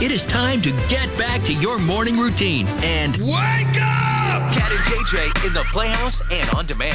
It is time to get back to your morning routine and wake up! Cat and JJ in the Playhouse and on demand.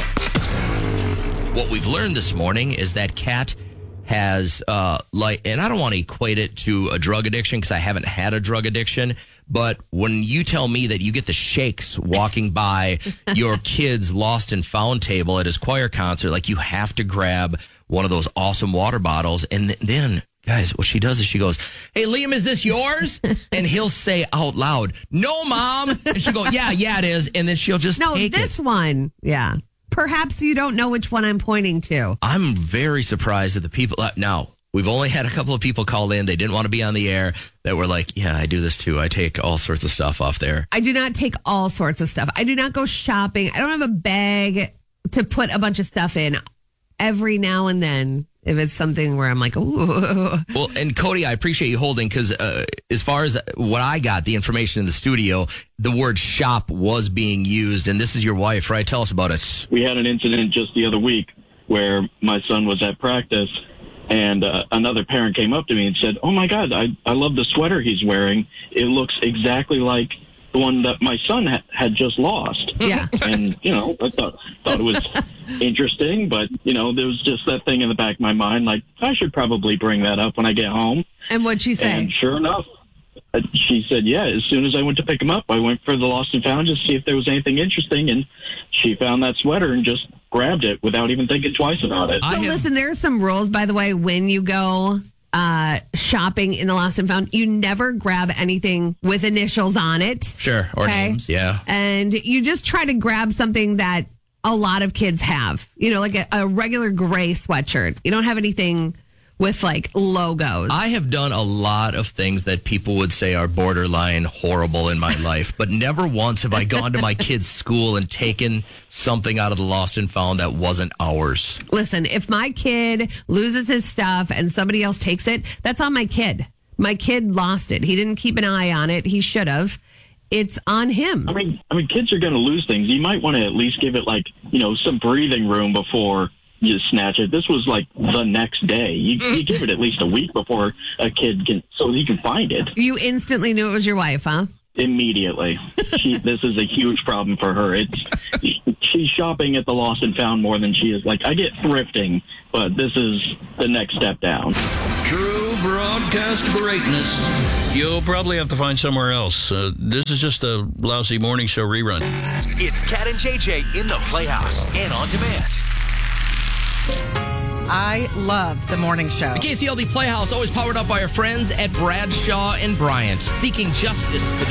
What we've learned this morning is that Cat has, and I don't want to equate it to a drug addiction because I haven't had a drug addiction, but when you tell me that you get the shakes walking by your kid's lost and found table at his choir concert, like you have to grab one of those awesome water bottles, and then... Guys, what she does is she goes, "Hey, Liam, is this yours?" And he'll say out loud, "No, Mom." And she'll go, yeah, it is. And then she'll just take this it. one. Yeah. Perhaps you don't know which one I'm pointing to. I'm very surprised at the people. Now, we've only had a couple of people call in. They didn't want to be on the air that were like, yeah, I do this too. I take all sorts of stuff off there. I do not take all sorts of stuff. I do not go shopping. I don't have a bag to put a bunch of stuff in. Every now and then, if it's something where I'm like, ooh. Well, and Cody, I appreciate you holding because as far as what I got, the information in the studio, the word shop was being used. And this is your wife, right? Tell us about it. We had an incident just the other week where my son was at practice and another parent came up to me and said, "Oh, my God, I love the sweater he's wearing. It looks exactly like the one that my son had just lost." Yeah. And, I thought it was interesting, but, there was just that thing in the back of my mind, like, I should probably bring that up when I get home. And what'd she say? And sure enough, she said, yeah, as soon as I went to pick him up, I went for the lost and found to see if there was anything interesting, and she found that sweater and just grabbed it without even thinking twice about it. So listen, there are some rules, by the way, when you go shopping in the lost and found. You never grab anything with initials on it. Sure, or names, yeah. And you just try to grab something that a lot of kids have, like a regular gray sweatshirt. You don't have anything with like logos. I have done a lot of things that people would say are borderline horrible in my life, but never once have I gone to my kid's school and taken something out of the lost and found that wasn't ours. Listen, if my kid loses his stuff and somebody else takes it, that's on my kid. My kid lost it. He didn't keep an eye on it. He should have. It's on him. I mean, kids are going to lose things. You might want to at least give it some breathing room before you snatch it. This was like the next day. You give it at least a week before a kid so he can find it. You instantly knew it was your wife, huh? Immediately. This is a huge problem for her. She's shopping at the lost and found more than she is. Like, I get thrifting, but this is the next step down. True broadcast greatness. You'll probably have to find somewhere else. This is just a lousy morning show rerun. It's Cat and JJ in the Playhouse and on demand. I love the morning show. The KCLD Playhouse, always powered up by our friends at Bradshaw and Bryant, seeking justice for the